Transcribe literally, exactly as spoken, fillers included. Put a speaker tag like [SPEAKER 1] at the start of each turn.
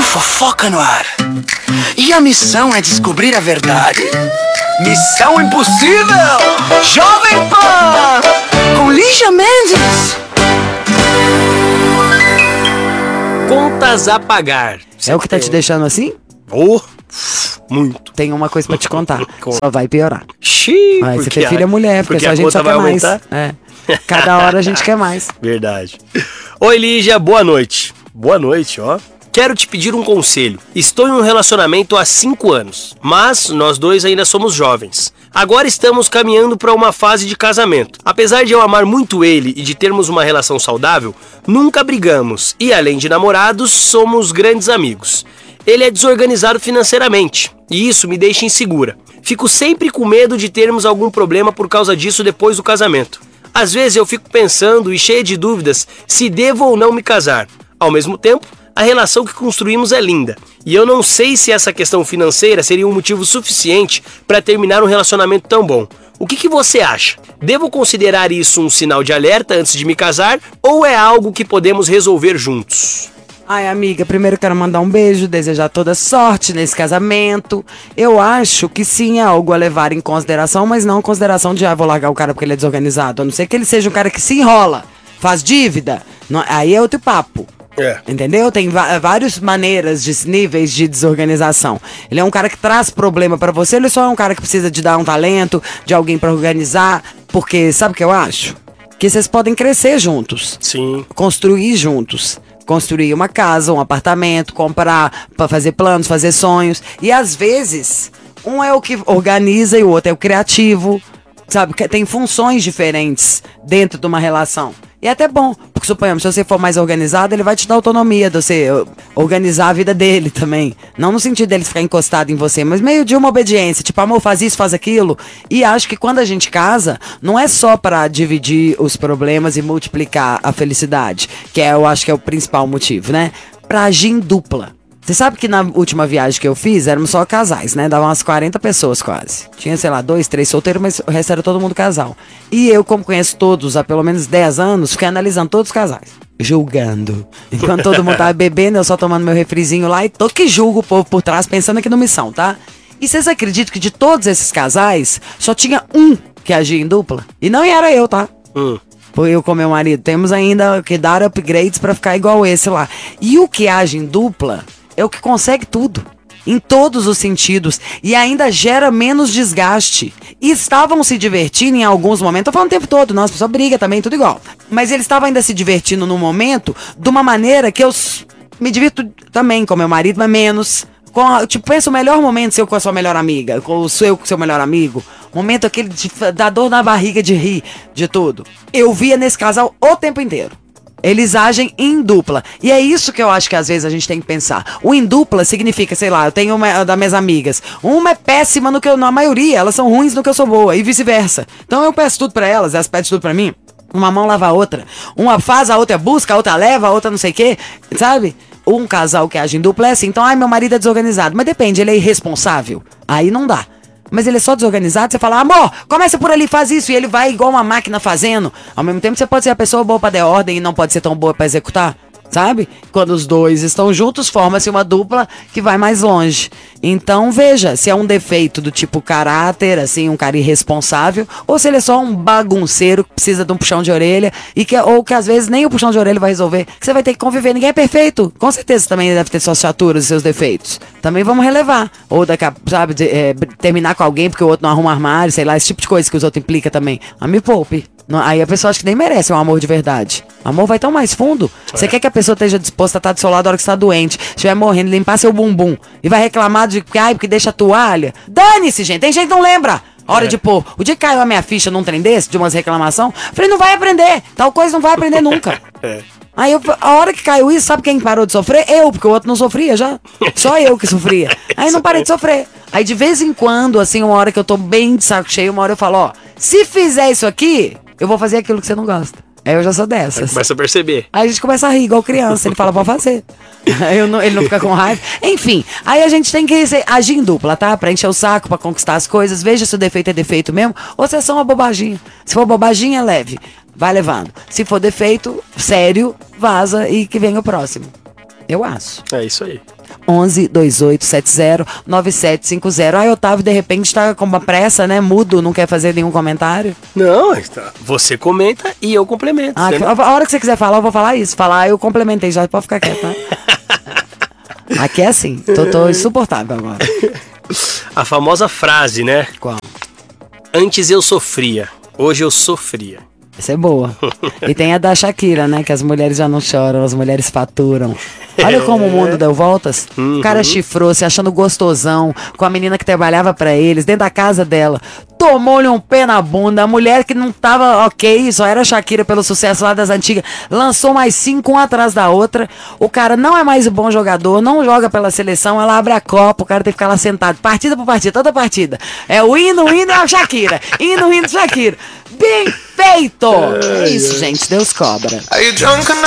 [SPEAKER 1] Fofoca no ar. E a missão é descobrir a verdade. Missão Impossível! Jovem Pan! Com Lígia Mendes.
[SPEAKER 2] Contas a pagar.
[SPEAKER 3] É o que tá te deixando assim?
[SPEAKER 2] Oh, muito.
[SPEAKER 3] Tem uma coisa pra te contar. Só vai piorar.
[SPEAKER 2] Xiii,
[SPEAKER 3] Vai, você
[SPEAKER 2] porque
[SPEAKER 3] tem filha
[SPEAKER 2] a-
[SPEAKER 3] mulher, porque,
[SPEAKER 2] porque
[SPEAKER 3] só
[SPEAKER 2] a
[SPEAKER 3] a gente só
[SPEAKER 2] conta
[SPEAKER 3] quer
[SPEAKER 2] vai
[SPEAKER 3] mais.
[SPEAKER 2] aumentar?
[SPEAKER 3] É. Cada hora a gente quer mais.
[SPEAKER 2] Verdade. Oi, Lígia, boa noite. Boa noite, ó. Quero te pedir um conselho. Estou em um relacionamento há cinco anos, mas nós dois ainda somos jovens. Agora estamos caminhando para uma fase de casamento. Apesar de eu amar muito ele e de termos uma relação saudável, nunca brigamos e, além de namorados, somos grandes amigos. Ele é desorganizado financeiramente e isso me deixa insegura. Fico sempre com medo de termos algum problema por causa disso depois do casamento. Às vezes eu fico pensando e cheia de dúvidas se devo ou não me casar. Ao mesmo tempo, a relação que construímos é linda, e eu não sei se essa questão financeira seria um motivo suficiente para terminar um relacionamento tão bom. O que, que você acha? Devo considerar isso um sinal de alerta antes de me casar, ou é algo que podemos resolver juntos?
[SPEAKER 3] Ai, amiga, primeiro quero mandar um beijo, desejar toda sorte nesse casamento. Eu acho que sim, é algo a levar em consideração, mas não em consideração de, ah, vou largar o cara porque ele é desorganizado. A não ser que ele seja um cara que se enrola, faz dívida. Não, aí é outro papo.
[SPEAKER 2] É.
[SPEAKER 3] Entendeu? Tem várias maneiras, de níveis de desorganização. Ele é um cara que traz problema pra você, ele só é um cara que precisa de dar um talento, de alguém pra organizar. Porque, sabe o que eu acho? Que vocês podem crescer juntos.
[SPEAKER 2] Sim.
[SPEAKER 3] Construir juntos. Construir uma casa, um apartamento, comprar, pra fazer planos, fazer sonhos. E às vezes, um é o que organiza e o outro é o criativo. Sabe? Tem funções diferentes dentro de uma relação. E é até bom, porque suponhamos, se você for mais organizado, ele vai te dar autonomia de você organizar a vida dele também. Não no sentido dele ficar encostado em você, mas meio de uma obediência, tipo, amor, faz isso, faz aquilo. E acho que quando a gente casa, não é só pra dividir os problemas e multiplicar a felicidade, que é, eu acho que é o principal motivo, né? Pra agir em dupla. Você sabe que na última viagem que eu fiz, éramos só casais, né? Dava umas quarenta pessoas quase. Tinha, sei lá, dois, três solteiros, mas o resto era todo mundo casal. E eu, como conheço todos há pelo menos dez anos, fiquei analisando todos os casais. Julgando. Enquanto todo mundo tava bebendo, eu só tomando meu refrizinho lá e tô que julgo o povo por trás, pensando aqui no missão, tá? E vocês acreditam que de todos esses casais, só tinha um que agia em dupla? E não era eu, tá?
[SPEAKER 2] Hum.
[SPEAKER 3] Foi eu com meu marido. Temos ainda que dar upgrades pra ficar igual esse lá. E o que age em dupla é o que consegue tudo, em todos os sentidos, e ainda gera menos desgaste. E estavam se divertindo em alguns momentos, tô falando o tempo todo, não, as pessoas brigam também, tudo igual. Mas eles estavam ainda se divertindo no momento, de uma maneira que eu s- me divirto também com meu marido, mas menos. Com a, tipo, pensa o melhor momento seu com a sua melhor amiga, com o seu com o seu melhor amigo. Momento aquele de, da dor na barriga de rir, de tudo. Eu via nesse casal o tempo inteiro. Eles agem em dupla. E é isso que eu acho que às vezes a gente tem que pensar. O em dupla significa, sei lá, eu tenho uma das minhas amigas. Uma é péssima no que eu, na maioria, elas são ruins no que eu sou boa. E vice-versa. Então eu peço tudo pra elas, elas pedem tudo pra mim. Uma mão lava a outra. Uma faz, a outra busca, a outra leva, a outra não sei o quê. Sabe? Um casal que age em dupla é assim. Então, ai, meu marido é desorganizado. Mas depende, ele é irresponsável. Aí não dá. Mas ele é só desorganizado, você fala, amor, começa por ali, faz isso. E ele vai igual uma máquina fazendo. Ao mesmo tempo, você pode ser a pessoa boa pra dar ordem e não pode ser tão boa pra executar. Sabe? Quando os dois estão juntos, forma-se uma dupla que vai mais longe. Então, veja, se é um defeito do tipo caráter, assim, um cara irresponsável, ou se ele é só um bagunceiro que precisa de um puxão de orelha, e que, ou que às vezes nem o puxão de orelha vai resolver, que você vai ter que conviver. Ninguém é perfeito. Com certeza também deve ter suas chaturas e seus defeitos. Também vamos relevar. Ou, daqui a, sabe, de, é, terminar com alguém porque o outro não arruma armário, sei lá, esse tipo de coisa que os outros implicam também. A me poupe. Não, aí a pessoa acha que nem merece um amor de verdade. Amor vai tão mais fundo. Você quer que a pessoa esteja disposta a estar do seu lado na hora que você está doente, estiver morrendo, limpar seu bumbum e vai reclamar de que, ai, porque deixa a toalha. Dane-se, gente. Tem gente que não lembra. Hora é. de pôr. O dia que caiu a minha ficha num trem desse, de umas reclamação, falei, não vai aprender. Tal coisa não vai aprender nunca.
[SPEAKER 2] É.
[SPEAKER 3] Aí eu, a hora que caiu isso, sabe quem parou de sofrer? Eu, porque o outro não sofria já. Só eu que sofria. Aí não parei de sofrer. Aí de vez em quando, assim, uma hora que eu tô bem de saco cheio, uma hora eu falo, ó, se fizer isso aqui, eu vou fazer aquilo que você não gosta. Aí eu já sou dessas.
[SPEAKER 2] Começa a perceber.
[SPEAKER 3] Aí a gente começa a rir, igual criança. Ele fala, pode fazer. Aí eu não, ele não fica com raiva. Enfim, aí a gente tem que ser, agir em dupla, tá? Pra encher o saco, pra conquistar as coisas. Veja se o defeito é defeito mesmo, ou se é só uma bobaginha. Se for bobaginha, leve. Vai levando. Se for defeito, sério, vaza e que venha o próximo. Eu acho.
[SPEAKER 2] É isso aí.
[SPEAKER 3] onze, dois oito sete zero, nove sete cinco zero. Aí, Otávio, de repente, tá com uma pressa, né? Mudo, não quer fazer nenhum comentário.
[SPEAKER 2] Não, você comenta e eu complemento.
[SPEAKER 3] Ah, que, a hora que você quiser falar, eu vou falar isso. Falar, eu complementei, já pode ficar quieto, tá? Aqui é assim, tô, tô insuportável agora.
[SPEAKER 2] A famosa frase, né?
[SPEAKER 3] Qual?
[SPEAKER 2] Antes eu sofria, hoje eu sofria.
[SPEAKER 3] Essa é boa. E tem a da Shakira, né? Que as mulheres já não choram, as mulheres faturam. Olha como o mundo deu voltas.
[SPEAKER 2] Uhum.
[SPEAKER 3] O cara chifrou, se achando gostosão, com a menina que trabalhava pra eles, dentro da casa dela. Tomou-lhe um pé na bunda. A mulher que não tava ok, só era Shakira pelo sucesso lá das antigas, lançou mais cinco, um atrás da outra. O cara não é mais um bom jogador, não joga pela seleção, ela abre a copa, o cara tem que ficar lá sentado, partida por partida, toda partida. É o hino, o hino é a Shakira. Hino, hino, Shakira. Bem feito! É isso, gente, Deus cobra.
[SPEAKER 1] Are you drunk enough?